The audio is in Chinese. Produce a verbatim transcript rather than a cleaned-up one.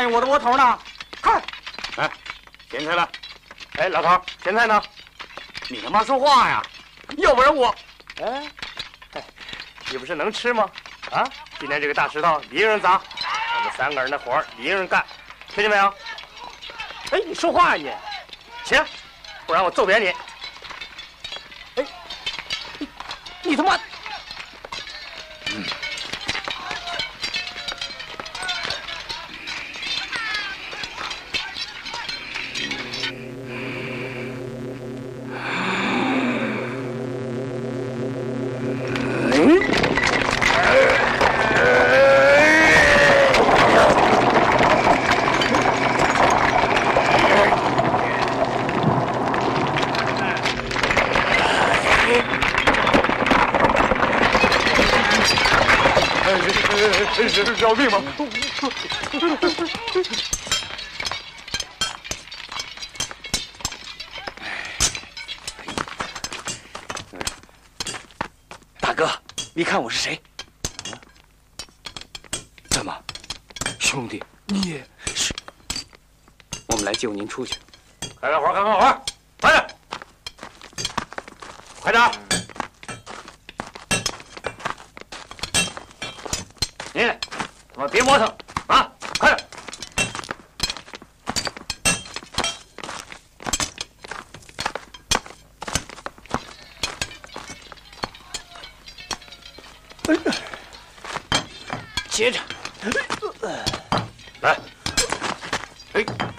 应我的窝头呢？快！ 哎，咸菜呢？哎，老头，咸菜呢？ 你他妈说话呀！要不然我…… 哎，你不是能吃吗？啊，今天这个大石头你一个人砸，我们三个人的活儿你一个人干，听见没有？哎，你说话呀你！起来，不然我揍扁你！ 哎，你你他妈！嗯。饶命吧！大哥，你看我是谁？怎么，兄弟，你也是？我们来救您出去。 开干活，开干活，快点，快点！你他妈别磨蹭啊！快点！ 接着， 来，哎。